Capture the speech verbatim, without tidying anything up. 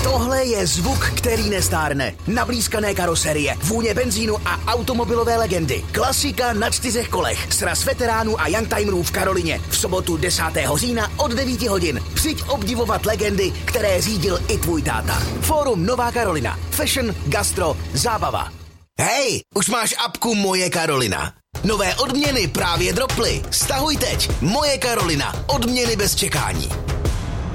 Tohle je zvuk, který nestárne. Nablízkané karoserie, vůně benzínu a automobilové legendy. Klasika na čtyřech kolech. Sraz veteránů a youngtimerů v Karolině. V sobotu desátého října od devíti hodin. Přijď obdivovat legendy, které řídil i tvůj táta. Fórum Nová Karolina. Fashion, gastro, zábava. Hej, už máš apku Moje Karolina. Nové odměny právě droply. Stahuj teď. Moje Karolina. Odměny bez čekání.